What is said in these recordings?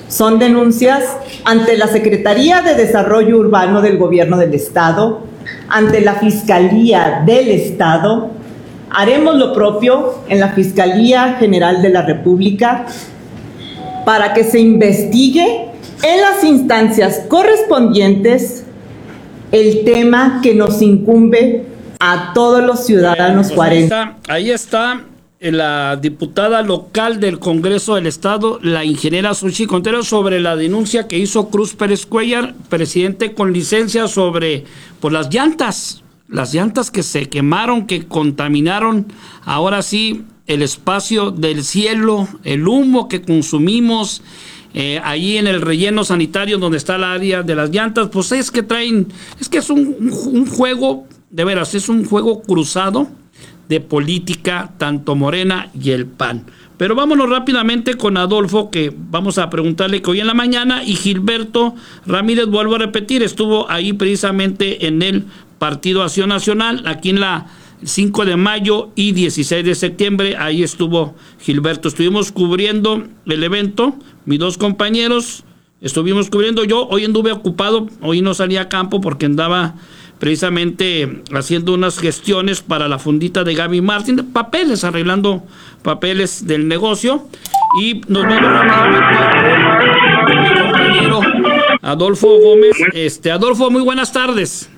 Son denuncias ante la Secretaría de Desarrollo Urbano del Gobierno del Estado, ante la Fiscalía del Estado. Haremos lo propio en la Fiscalía General de la República para que se investigue en las instancias correspondientes el tema que nos incumbe a todos los ciudadanos cuarentenses. Ahí está la diputada local del Congreso del Estado, la ingeniera Xochitl Contreras, sobre la denuncia que hizo Cruz Pérez Cuellar, presidente con licencia, sobre las llantas que se quemaron, que contaminaron ahora sí el espacio del cielo, el humo que consumimos allí en el relleno sanitario donde está el área de las llantas. Pues es que es un juego, de veras, es un juego cruzado de política, tanto Morena y el PAN. Pero vámonos rápidamente con Adolfo, que vamos a preguntarle que hoy en la mañana, y Gilberto Ramírez, vuelvo a repetir, estuvo ahí precisamente en el Partido Acción Nacional, aquí en la 5 de mayo y 16 de septiembre, ahí estuvo Gilberto. Estuvimos cubriendo el evento, mis dos compañeros, estuvimos cubriendo. Yo hoy anduve ocupado, hoy no salí a campo porque andaba precisamente haciendo unas gestiones para la fundita de Gaby Martín, arreglando papeles del negocio, y nos vamos rápidamente con mi compañero Adolfo Gómez. Adolfo, muy buenas tardes.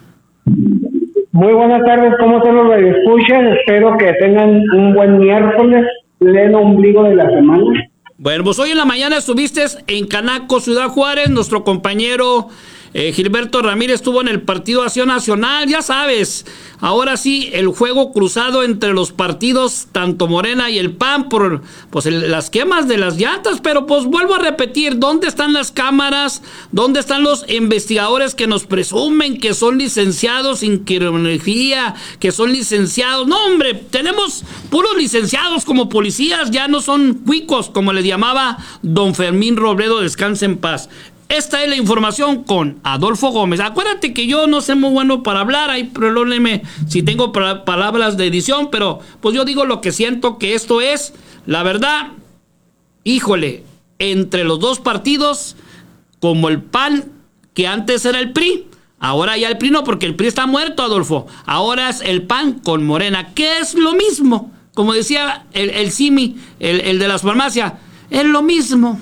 Muy buenas tardes, ¿cómo están los radioescuchas? Espero que tengan un buen miércoles, pleno ombligo de la semana. Bueno, pues hoy en la mañana estuviste en Canaco, Ciudad Juárez. Nuestro compañero Gilberto Ramírez estuvo en el Partido Acción Nacional. Ya sabes, ahora sí, el juego cruzado entre los partidos, tanto Morena y el PAN, por las quemas de las llantas. Pero pues vuelvo a repetir, ¿dónde están las cámaras? ¿Dónde están los investigadores que nos presumen que son licenciados en criminología, que son licenciados? No, hombre, tenemos puros licenciados como policías, ya no son cuicos, como le llamaba don Fermín Robledo, descanse en paz. Esta es la información con Adolfo Gómez. Acuérdate que yo no soy muy bueno para hablar, ahí perdónenme si tengo palabras de edición, pero pues yo digo lo que siento, que esto es la verdad. Híjole, entre los dos partidos, como el PAN, que antes era el PRI, ahora ya el PRI no, porque el PRI está muerto, Adolfo. Ahora es el PAN con Morena, que es lo mismo. Como decía el Simi, el de las farmacias, es lo mismo.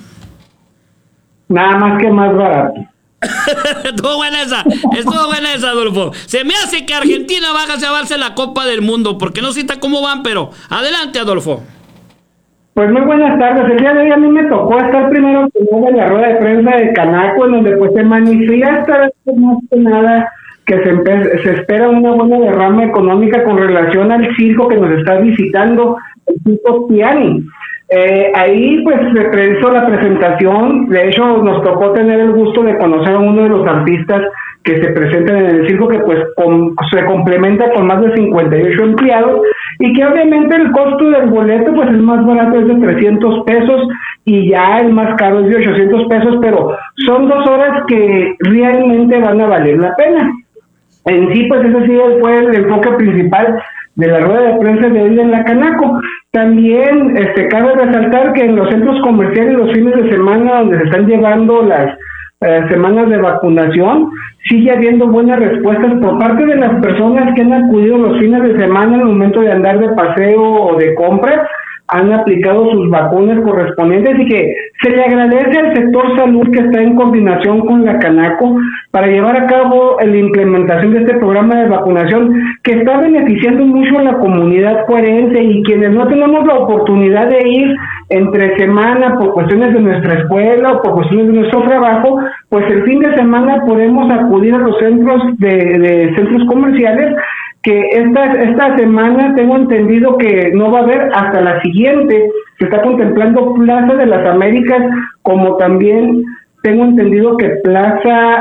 Nada más que más barato. Estuvo buena esa, Adolfo. Se me hace que Argentina va a llevarse la Copa del Mundo, porque no cita cómo van, pero adelante, Adolfo. Pues muy buenas tardes. El día de hoy a mí me tocó estar primero en la rueda de prensa de Canaco, en donde pues se manifiesta más que nada que se espera una buena derrama económica con relación al circo que nos está visitando, el circo Piani. Ahí pues se realizó la presentación. De hecho nos tocó tener el gusto de conocer a uno de los artistas que se presentan en el circo, que pues se complementa con más de 58 empleados, y que obviamente el costo del boleto pues el más barato es de 300 pesos y ya el más caro es de 800 pesos, pero son 2 horas que realmente van a valer la pena. En sí pues ese sí fue el enfoque principal de la rueda de prensa de hoy en la Canaco. También cabe resaltar que en los centros comerciales los fines de semana, donde se están llevando las semanas de vacunación, sigue habiendo buenas respuestas por parte de las personas que han acudido los fines de semana en el momento de andar de paseo o de compras. Han aplicado sus vacunas correspondientes, y que se le agradece al sector salud que está en coordinación con la Canaco para llevar a cabo la implementación de este programa de vacunación, que está beneficiando mucho a la comunidad cuarense, y quienes no tenemos la oportunidad de ir entre semana por cuestiones de nuestra escuela o por cuestiones de nuestro trabajo, pues el fin de semana podemos acudir a los centros de centros comerciales, que esta semana tengo entendido que no va a haber hasta la siguiente. Se está contemplando Plaza de las Américas, como también tengo entendido que Plaza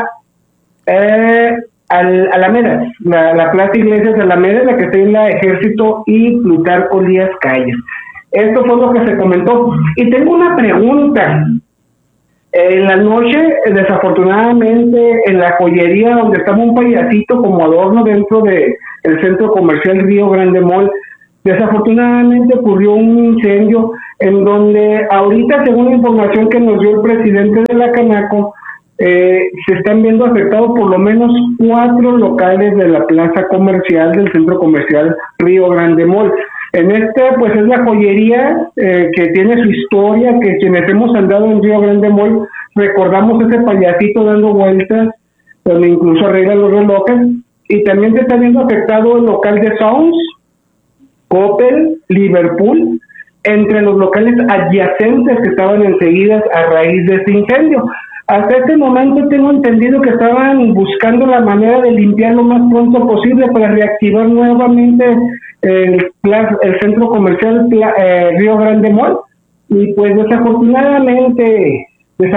Alameda, la Plaza Iglesias Alameda, la que está en la Ejército y Plutarco Elías Calles. Esto fue lo que se comentó. Y tengo una pregunta. En la noche, desafortunadamente, en la joyería donde estaba un payasito como adorno dentro de el centro comercial Río Grande Mall, Desafortunadamente ocurrió un incendio en donde ahorita, según la información que nos dio el presidente de la Canaco, se están viendo afectados por lo menos 4 locales de la plaza comercial del centro comercial Río Grande Mall. En pues es la joyería que tiene su historia, que quienes hemos andado en Río Grande Mall recordamos ese payasito dando vueltas, donde incluso arreglan los relojes, y también se está viendo afectado el local de Sounds, Coppel, Liverpool, entre los locales adyacentes que estaban enseguida a raíz de este incendio. Hasta este momento tengo entendido que estaban buscando la manera de limpiar lo más pronto posible para reactivar nuevamente el centro comercial Río Grande Mall, y pues desafortunadamente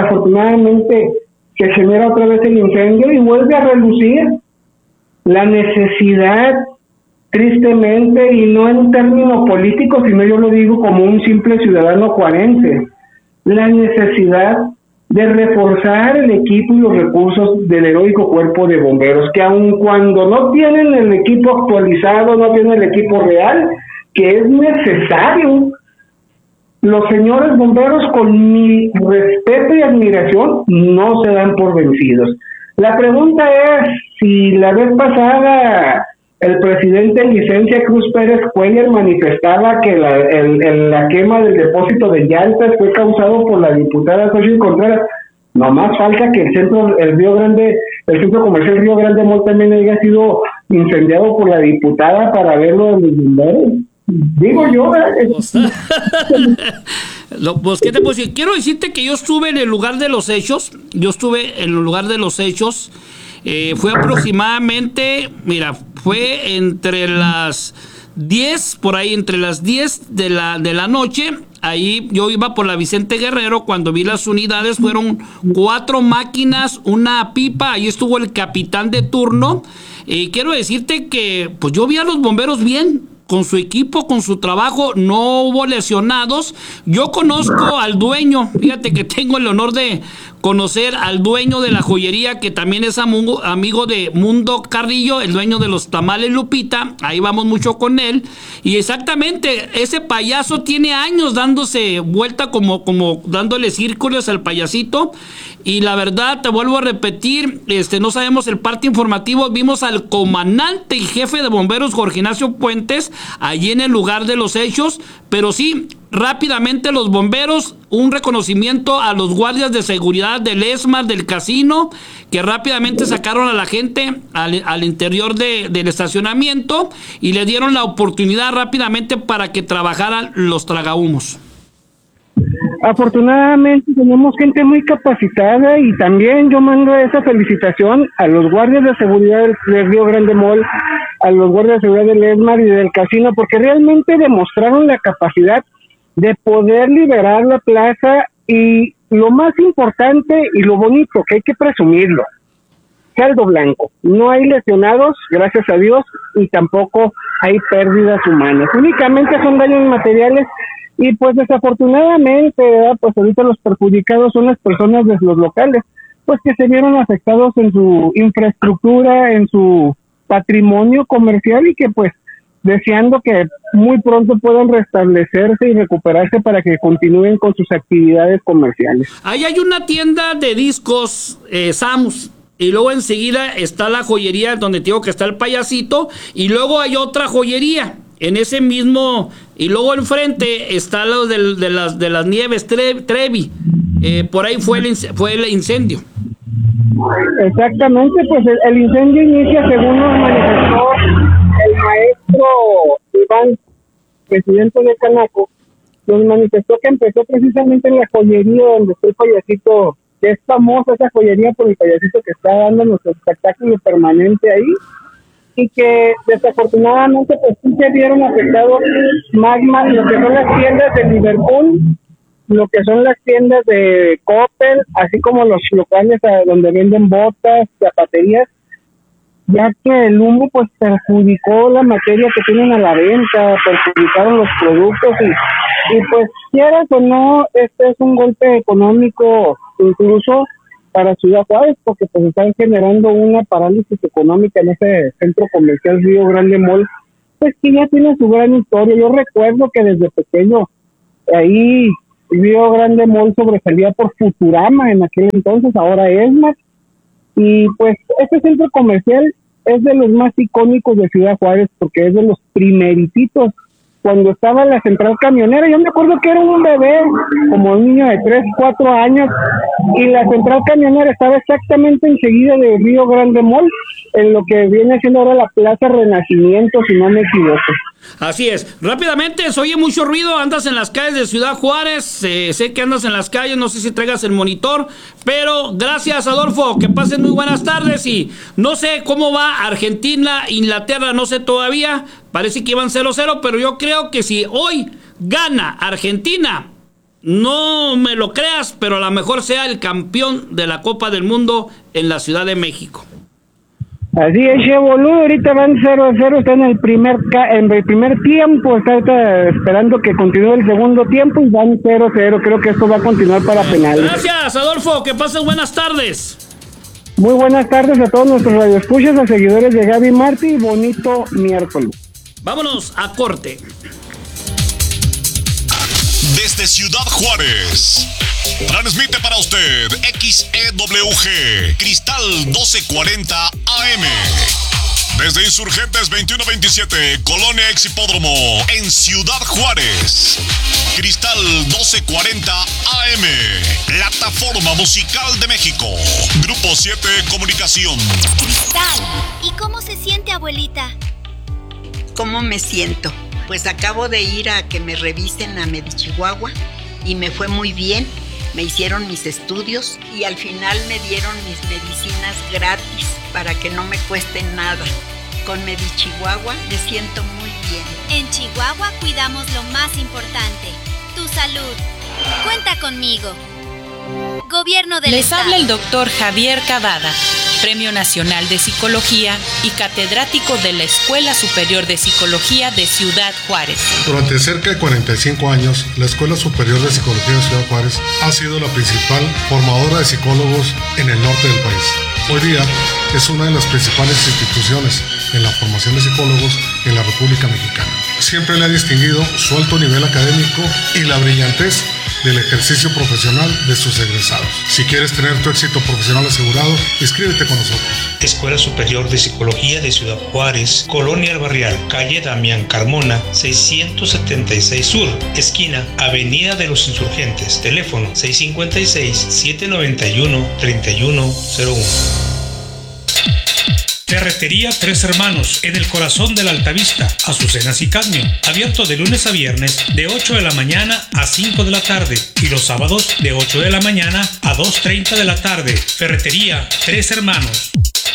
se genera otra vez el incendio y vuelve a relucir la necesidad, tristemente, y no en términos políticos, sino yo lo digo como un simple ciudadano cuarense, la necesidad de reforzar el equipo y los recursos del heroico cuerpo de bomberos, que aun cuando no tienen el equipo actualizado, no tienen el equipo real, que es necesario, los señores bomberos, con mi respeto y admiración, no se dan por vencidos. La pregunta es, si la vez pasada el presidente en licencia, Cruz Pérez Cuellar, manifestaba que la quema del depósito de llantas fue causado por la diputada Xochitl Contreras, no más falta que el centro comercial Río Grande Mall también haya sido incendiado por la diputada para verlo de los bomberos. Digo yo, pues, ¿qué te puedo decir? Quiero decirte que yo estuve en el lugar de los hechos. Fue aproximadamente, fue entre las 10, por ahí, entre las 10 de la noche. Ahí yo iba por la Vicente Guerrero cuando vi las unidades. Fueron 4 máquinas, una pipa. Ahí estuvo el capitán de turno. Quiero decirte que pues yo vi a los bomberos bien, con su equipo, con su trabajo, no hubo lesionados. Yo conozco al dueño, fíjate que tengo el honor de conocer al dueño de la joyería, que también es amigo de Mundo Carrillo, el dueño de los tamales Lupita. Ahí vamos mucho con él. Y exactamente, ese payaso tiene años dándose vuelta, como dándole círculos al payasito. Y la verdad, te vuelvo a repetir, no sabemos el parte informativo. Vimos al comandante y jefe de bomberos, Jorge Ignacio Puentes, allí en el lugar de los hechos. Pero sí, rápidamente los bomberos, un reconocimiento a los guardias de seguridad del ESMAD, del casino, que rápidamente sacaron a la gente al interior del estacionamiento y le dieron la oportunidad rápidamente para que trabajaran los tragahumos. Afortunadamente tenemos gente muy capacitada, y también yo mando esa felicitación a los guardias de seguridad del Río Grande Mall, a los guardias de seguridad del ESMAD y del casino, porque realmente demostraron la capacidad de poder liberar la plaza, y lo más importante y lo bonito, que hay que presumirlo, saldo blanco, no hay lesionados, gracias a Dios, y tampoco hay pérdidas humanas, únicamente son daños materiales. Y pues desafortunadamente, ¿verdad? Pues ahorita los perjudicados son las personas de los locales, pues que se vieron afectados en su infraestructura, en su patrimonio comercial, y que pues deseando que muy pronto puedan restablecerse y recuperarse para que continúen con sus actividades comerciales. Ahí hay una tienda de discos, Samus, y luego enseguida está la joyería donde te digo que está el payasito, y luego hay otra joyería en ese mismo, y luego enfrente está lo de las nieves Trevi. Por ahí fue el incendio. Exactamente, pues el incendio inicia, según nos manifestó el maestro Iván, presidente de Canaco, nos manifestó que empezó precisamente en la joyería donde está el payasito, que es famosa esa joyería por el payasito que está dando nuestro espectáculo permanente ahí, y que desafortunadamente pues sí se vieron afectados magma, lo que son las tiendas de Liverpool, lo que son las tiendas de Coppel, así como los locales donde venden botas, zapaterías, ya que el humo pues perjudicó la materia que tienen a la venta, perjudicaron los productos, y pues quieras o no, este es un golpe económico incluso para Ciudad Juárez, porque pues están generando una parálisis económica en ese centro comercial Río Grande Mall, pues que ya tiene su gran historia. Yo recuerdo que desde pequeño ahí Río Grande Mall sobresalía por Futurama en aquel entonces, ahora ESMAD. Y pues este centro comercial es de los más icónicos de Ciudad Juárez porque es de los primerititos cuando estaba la central camionera. Yo me acuerdo que era un bebé, como un niño de 3, 4 años, y la central camionera estaba exactamente enseguida de Río Grande Mall, en lo que viene siendo ahora la Plaza Renacimiento, si no me equivoco. Así es. Rápidamente, se oye mucho ruido, andas en las calles de Ciudad Juárez, sé que andas en las calles, no sé si traigas el monitor, pero gracias, Adolfo, que pasen muy buenas tardes. Y no sé cómo va Argentina, Inglaterra, no sé todavía, parece que iban 0-0, pero yo creo que si hoy gana Argentina, no me lo creas, pero a lo mejor sea el campeón de la Copa del Mundo en la Ciudad de México. Así es, che boludo, ahorita van 0-0, está en el primer tiempo, está esperando que continúe el segundo tiempo y van 0-0, creo que esto va a continuar para penales. Gracias, Adolfo, que pasen buenas tardes. Muy buenas tardes a todos nuestros radioescuchas, a seguidores de Gaby Martí, y bonito miércoles. Vámonos a corte. Desde Ciudad Juárez, transmite para usted XEWG Cristal 1240 AM. Desde Insurgentes 2127, Colonia Exhipódromo, en Ciudad Juárez. Cristal 1240 AM, Plataforma Musical de México. Grupo 7 Comunicación. Cristal, ¿y cómo se siente, abuelita? ¿Cómo me siento? Pues acabo de ir a que me revisen a Medichihuahua y me fue muy bien. Me hicieron mis estudios y al final me dieron mis medicinas gratis para que no me cueste nada. Con Medichihuahua me siento muy bien. En Chihuahua cuidamos lo más importante, tu salud. Cuenta conmigo. Gobierno del Estado. Les habla el doctor Javier Cavada, Premio Nacional de Psicología y catedrático de la Escuela Superior de Psicología de Ciudad Juárez. Durante cerca de 45 años, la Escuela Superior de Psicología de Ciudad Juárez ha sido la principal formadora de psicólogos en el norte del país. Hoy día es una de las principales instituciones en la formación de psicólogos en la República Mexicana. Siempre le ha distinguido su alto nivel académico y la brillantez del ejercicio profesional de sus egresados. Si quieres tener tu éxito profesional asegurado, inscríbete con nosotros. Escuela Superior de Psicología de Ciudad Juárez, Colonia El Barrial, calle Damián Carmona, 676 Sur, esquina Avenida de los Insurgentes, teléfono 656-791-3101. Ferretería Tres Hermanos, en el corazón de la Altavista, Azucenas y Cadmio, abierto de lunes a viernes de 8 de la mañana a 5 de la tarde y los sábados de 8 de la mañana a 2:30 de la tarde. Ferretería Tres Hermanos.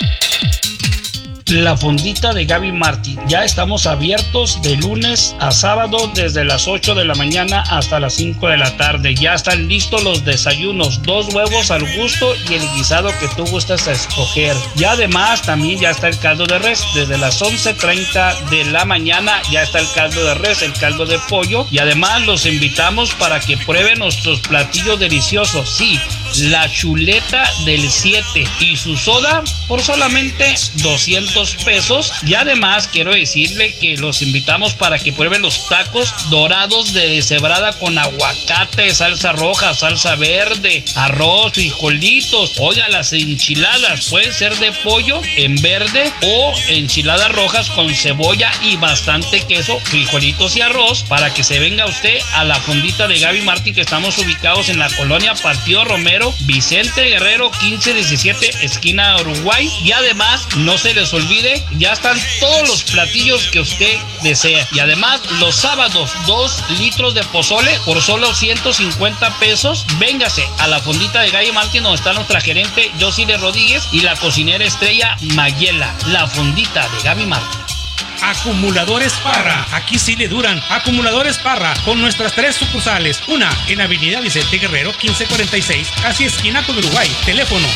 La fondita de Gaby Martí. Ya estamos abiertos de lunes a sábado desde las 8 de la mañana hasta las 5 de la tarde. Ya están listos los desayunos, 2 huevos al gusto y el guisado que tú gustas a escoger. Y además también ya está el caldo de res. Desde las 11:30 de la mañana ya está el caldo de res, el caldo de pollo. Y además los invitamos para que prueben nuestros platillos deliciosos. Sí, la chuleta del 7 y su soda por solamente 200 pesos. Y además quiero decirle que los invitamos para que prueben los tacos dorados de deshebrada con aguacate, salsa roja, salsa verde, arroz, frijolitos. Oiga, las enchiladas pueden ser de pollo en verde o enchiladas rojas con cebolla y bastante queso, frijolitos y arroz, para que se venga usted a la fondita de Gaby Martí, que estamos ubicados en la colonia Partido Romero, Vicente Guerrero 1517, esquina Uruguay. Y además no se les olvide, ya están todos los platillos que usted desea. Y además los sábados 2 litros de pozole por solo 150 pesos. Véngase a la fondita de Gaby Martí, donde está nuestra gerente Josile Rodríguez y la cocinera estrella Mayela. La fondita de Gaby Martí. Acumuladores Parra, aquí sí le duran. Acumuladores Parra, con nuestras 3 sucursales. Una en Avenida Vicente Guerrero 1546, casi esquina con Uruguay, teléfono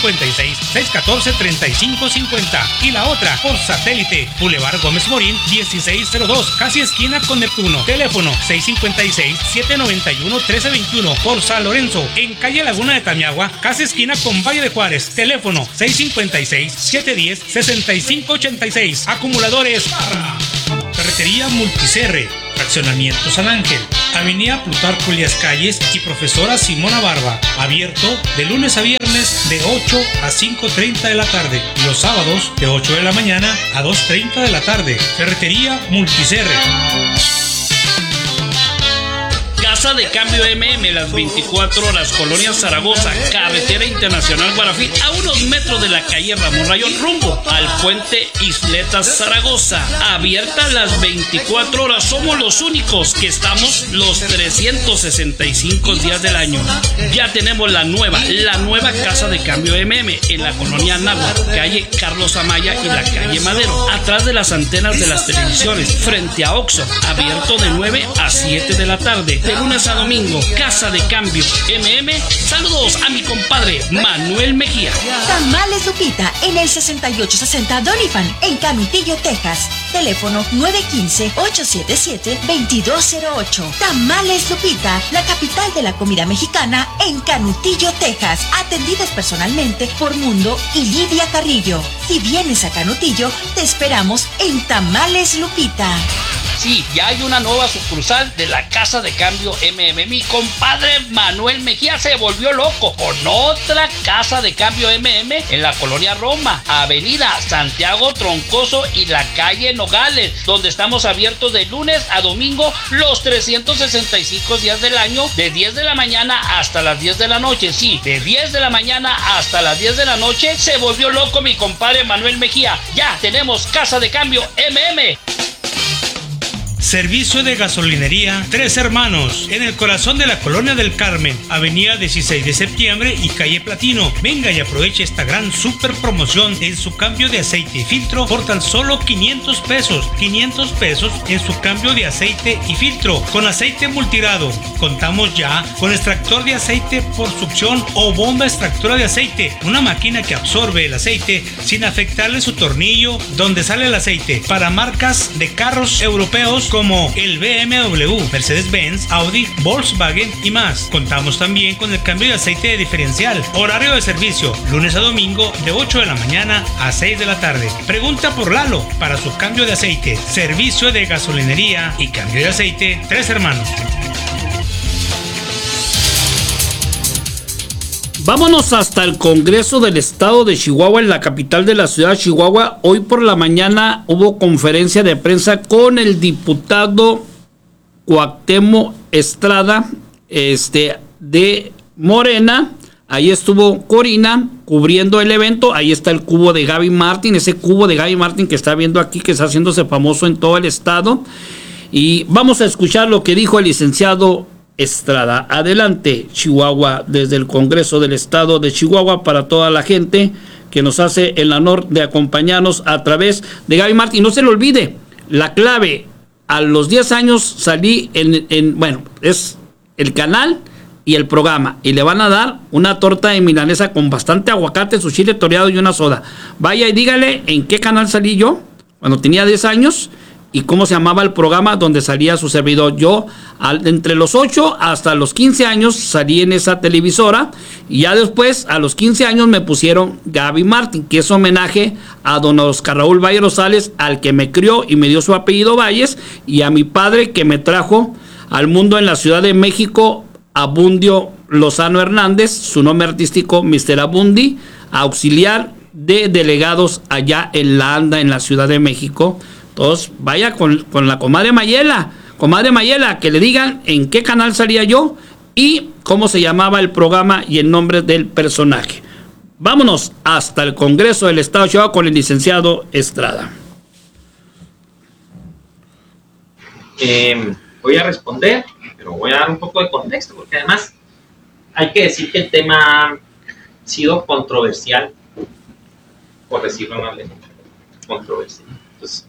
656-614-3550. Y la otra por satélite, Boulevard Gómez Morín 1602, casi esquina con Neptuno, teléfono 656-791-1321. Por San Lorenzo, en calle Laguna de Tamiagua, casi esquina con Valle de Juárez, teléfono 656-710-6586. Acumuladores Parra. Ferretería Multicerre, Fraccionamiento San Ángel, Avenida Plutarco Elías Calles y Profesora Simona Barba, abierto de lunes a viernes de 8 a 5:30 de la tarde y los sábados de 8 de la mañana a 2:30 de la tarde. Ferretería Multicerre. Casa de Cambio MM, las 24 horas, Colonia Zaragoza, Carretera Internacional Guarafí, a unos metros de la calle Ramón Rayón, rumbo al puente Isletas Zaragoza. Abierta las 24 horas, somos los únicos que estamos los 365 días del año. Ya tenemos la nueva Casa de Cambio MM en la Colonia Anáhuac, calle Carlos Amaya y la calle Madero, atrás de las antenas de las televisiones, frente a Oxxo, abierto de 9 a 7 de la tarde. De lunes a domingo, Casa de Cambio MM. Saludos a mi compadre Manuel Mejía. Tamales Lupita en el 6860 Doniphan en Canutillo, Texas. Teléfono 915-877-2208. Tamales Lupita, la capital de la comida mexicana en Canutillo, Texas. Atendidas personalmente por Mundo y Lidia Carrillo. Si vienes a Canutillo, te esperamos en Tamales Lupita. Sí, ya hay una nueva sucursal de la Casa de Cambio MM. Mi compadre Manuel Mejía se volvió loco con otra Casa de Cambio MM en la Colonia Roma, Avenida Santiago Troncoso y la calle Nogales, donde estamos abiertos de lunes a domingo los 365 días del año, de 10 de la mañana hasta las 10 de la noche. Sí, de 10 de la mañana hasta las 10 de la noche. Se volvió loco mi compadre Manuel Mejía. Ya tenemos Casa de Cambio MM. Servicio de gasolinería Tres Hermanos, en el corazón de la Colonia del Carmen, Avenida 16 de Septiembre y calle Platino. Venga y aproveche esta gran super promoción en su cambio de aceite y filtro por tan solo 500 pesos. 500 pesos en su cambio de aceite y filtro con aceite multirado. Contamos ya con extractor de aceite por succión o bomba extractora de aceite, una máquina que absorbe el aceite sin afectarle su tornillo donde sale el aceite, para marcas de carros europeos como el BMW, Mercedes-Benz, Audi, Volkswagen y más. Contamos también con el cambio de aceite de diferencial. Horario de servicio, lunes a domingo de 8 de la mañana a 6 de la tarde. Pregunta por Lalo para su cambio de aceite. Servicio de gasolinería y cambio de aceite Tres Hermanos. Vámonos hasta el Congreso del Estado de Chihuahua, en la capital de la ciudad de Chihuahua. Hoy por la mañana hubo conferencia de prensa con el diputado Cuauhtémoc Estrada, de Morena. Ahí estuvo Corina cubriendo el evento. Ahí está el cubo de Gaby Martín, ese cubo de Gaby Martín que está viendo aquí, que está haciéndose famoso en todo el estado. Y vamos a escuchar lo que dijo el licenciado Estrada. Adelante, Chihuahua, desde el Congreso del Estado de Chihuahua, para toda la gente que nos hace el honor de acompañarnos a través de Gaby Martín. No se le olvide, la clave, a los 10 años salí bueno, es el canal y el programa, y le van a dar una torta de milanesa con bastante aguacate, su chile toreado y una soda. Vaya y dígale en qué canal salí yo cuando tenía 10 años y cómo se llamaba el programa donde salía su servidor. Yo, entre los 8 hasta los 15 años, salí en esa televisora, y ya después, a los 15 años, me pusieron Gaby Martín, que es homenaje a don Oscar Raúl Valle Rosales, al que me crió y me dio su apellido Valles, y a mi padre, que me trajo al mundo en la Ciudad de México, Abundio Lozano Hernández, su nombre artístico Mr. Abundi, auxiliar de delegados allá en la ANDA, en la Ciudad de México. Entonces, vaya con la comadre Mayela, que le digan en qué canal salía yo y cómo se llamaba el programa y el nombre del personaje. Vámonos hasta el Congreso del Estado de Chihuahua con el licenciado Estrada. Voy a responder, pero voy a dar un poco de contexto, porque además hay que decir que el tema ha sido controversial, por decirlo amablemente, controversial. Entonces,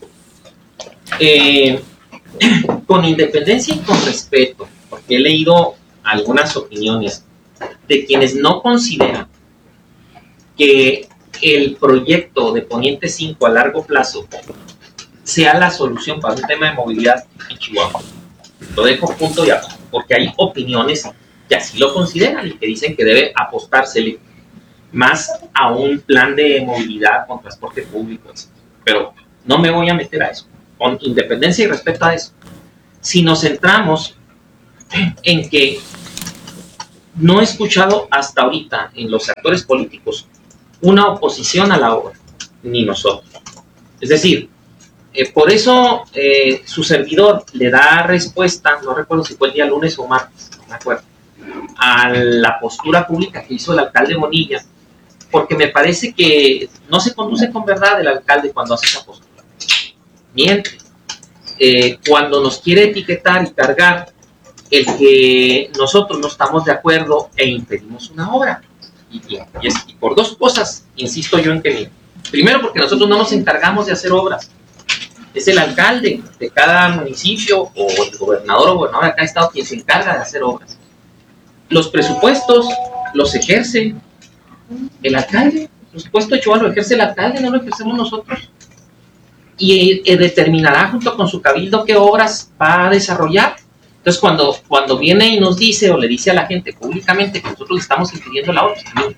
con independencia y con respeto, porque he leído algunas opiniones de quienes no consideran que el proyecto de Poniente 5 a largo plazo sea la solución para un tema de movilidad en Chihuahua. Lo dejo punto y aparte, porque hay opiniones que así lo consideran y que dicen que debe apostársele más a un plan de movilidad con transporte público, etc. Pero no me voy a meter a eso. con independencia y respeto a eso, si nos centramos en que no he escuchado hasta ahorita en los actores políticos una oposición a la obra, ni nosotros. Es decir, por eso su servidor le da respuesta, no recuerdo si fue el día lunes o martes, no me acuerdo, a la postura pública que hizo el alcalde Bonilla, porque me parece que no se conduce con verdad el alcalde cuando hace esa postura. Miente. Cuando nos quiere etiquetar y cargar el que nosotros no estamos de acuerdo e impedimos una obra. Y por dos cosas, insisto yo en que miente. Primero, porque nosotros no nos encargamos de hacer obras. Es el alcalde de cada municipio o el gobernador o gobernador de cada estado quien se encarga de hacer obras. Los presupuestos los ejerce el alcalde. El presupuesto de Chihuahua lo ejerce el alcalde, no lo ejercemos nosotros. Y determinará junto con su cabildo qué obras va a desarrollar. Entonces, cuando viene y nos dice o le dice a la gente públicamente que nosotros le estamos impidiendo la obra, también.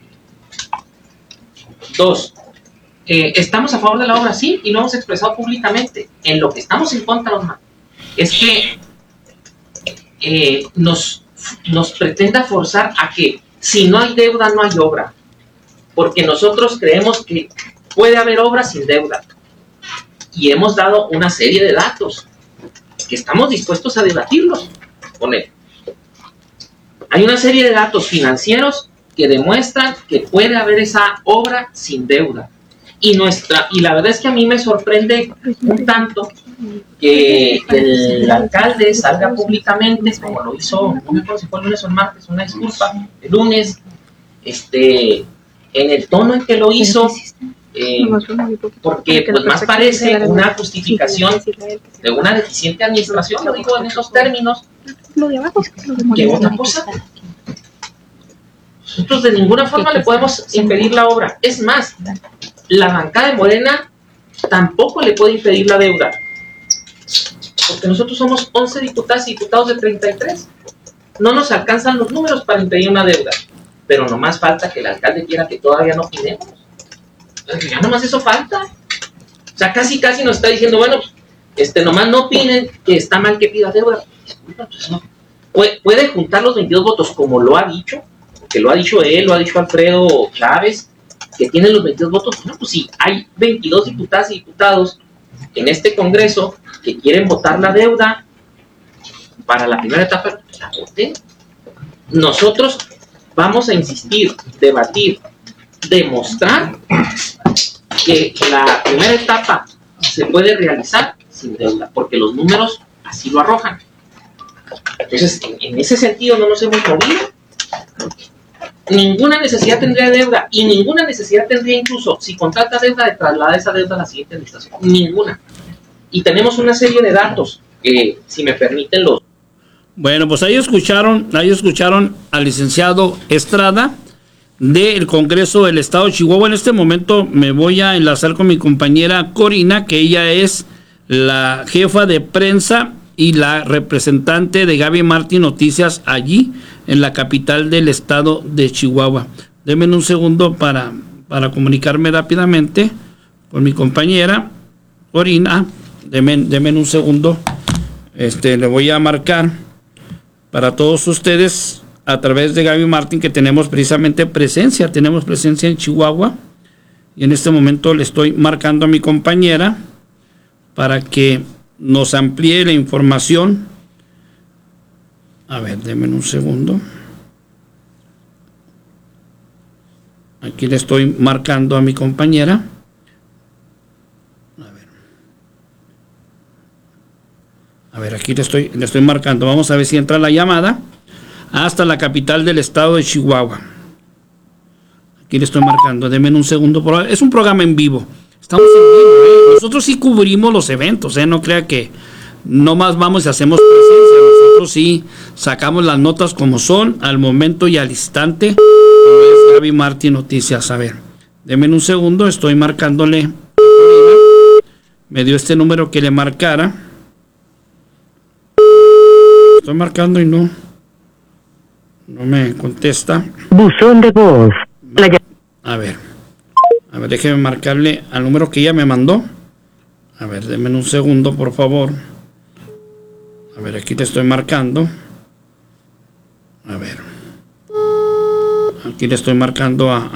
Dos, ¿estamos a favor de la obra? Sí, y lo hemos expresado públicamente. En lo que estamos en contra, Osman, es que nos pretenda forzar a que si no hay deuda, no hay obra. Porque nosotros creemos que puede haber obra sin deuda. Y hemos dado una serie de datos que estamos dispuestos a debatirlos con él. Hay una serie de datos financieros que demuestran que puede haber esa obra sin deuda. Y la verdad es que a mí me sorprende un tanto que el alcalde salga públicamente, como lo hizo, no me acuerdo si fue el lunes o el martes, una disculpa, el lunes, en el tono en que lo hizo, porque pues más parece una justificación de una deficiente administración, lo digo en esos términos, que otra cosa. Nosotros de ninguna forma le podemos impedir la obra. Es más, la bancada de Morena tampoco le puede impedir la deuda, porque nosotros somos 11 diputadas y diputados de 33. No nos alcanzan los números para impedir una deuda, pero nomás falta que el alcalde quiera que todavía no opinemos. Ya nomás eso falta. O sea, casi nos está diciendo, bueno, nomás no opinen que está mal que pida deuda. Disculpa, pues no. Puede juntar los 22 votos como lo ha dicho, que lo ha dicho él, lo ha dicho Alfredo Chávez, que tienen los 22 votos. Bueno, pues sí, hay 22 diputadas y diputados en este Congreso que quieren votar la deuda para la primera etapa, la voten. Nosotros vamos a insistir, debatir, demostrar que la primera etapa se puede realizar sin deuda, porque los números así lo arrojan. Entonces, en ese sentido no nos hemos movido. Ninguna necesidad tendría deuda, y ninguna necesidad tendría incluso, si contrata deuda, de trasladar esa deuda a la siguiente administración. Ninguna. Y tenemos una serie de datos que, si me permiten, los... Bueno, pues ahí escucharon al licenciado Estrada del Congreso del Estado de Chihuahua. En este momento me voy a enlazar con mi compañera Corina, que ella es la jefa de prensa y la representante de Gaby Martín Noticias allí en la capital del estado de Chihuahua. Denme un segundo para comunicarme rápidamente con mi compañera Corina. Denme un segundo. Le voy a marcar para todos ustedes a través de Gaby Martín, que tenemos presencia en Chihuahua, y en este momento le estoy marcando a mi compañera para que nos amplíe la información. A ver, denme un segundo. Aquí le estoy marcando a mi compañera. A ver, aquí le estoy marcando. Vamos a ver si entra la llamada hasta la capital del estado de Chihuahua. Aquí le estoy marcando. Denme un segundo. Es un programa en vivo. Estamos en vivo. Nosotros sí cubrimos los eventos. No crea que nomás vamos y hacemos presencia. Nosotros sí sacamos las notas como son, al momento y al instante. Como es Gaby Martín Noticias. A ver, denme un segundo. Estoy marcándole. Me dio este número que le marcara. Estoy marcando y no me contesta. Buzón de voz. A ver, déjeme marcarle al número que ella me mandó. A ver, denme un segundo, por favor. A ver, aquí le estoy marcando. A ver. Aquí le estoy marcando a